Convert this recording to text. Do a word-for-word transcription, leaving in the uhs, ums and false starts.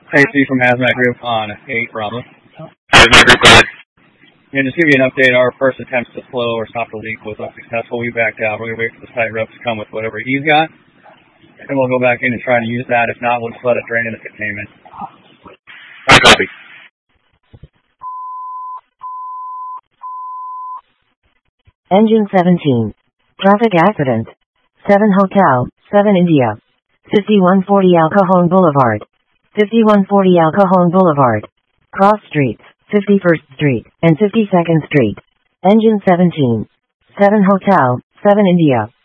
Hey, Steve from Hazmat Group on eight Bravo. Hazmat Group, go ahead. Yeah, just give you an update. Our first attempt to slow or stop the leak was unsuccessful. We backed out. We're going to wait for the site rep to come with whatever he's got, and we'll go back in and try to use that. If not, we'll just let it drain into containment. I copy. Engine seventeen. Traffic accident. seven Hotel, seven India. fifty-one forty Al Cajon Boulevard. fifty-one forty Al Cajon Boulevard. Cross streets, fifty-first Street and fifty-second Street. Engine seventeen. seven Hotel, seven India.